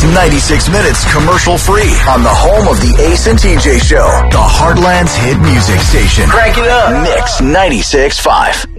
96 minutes commercial free on the home of the Ace and TJ Show, the Heartland's hit music station. Crank it up. Mix 96.5.